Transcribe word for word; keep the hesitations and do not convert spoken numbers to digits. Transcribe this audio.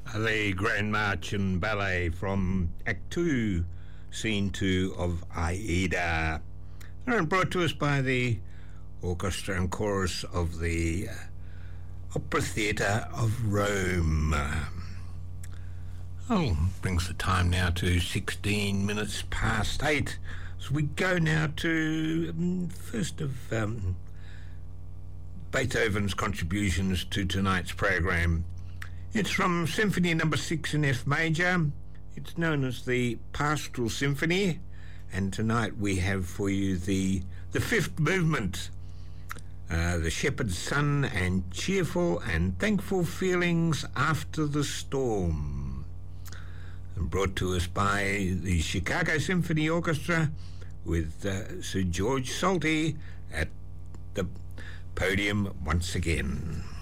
The Grand March and Ballet from Act two, Scene two of Aida. And brought to us by the Orchestra and Chorus of the uh, Opera Theatre of Rome. Oh, brings the time now to sixteen minutes past eight. So we go now to, um, first of um, Beethoven's contributions to tonight's program. It's from Symphony Number Six in F Major. It's known as the Pastoral Symphony, and tonight we have for you the the fifth movement, uh, the Shepherd's Son and Cheerful and Thankful Feelings After the Storm, and brought to us by the Chicago Symphony Orchestra with uh, Sir George Solti at the podium once again.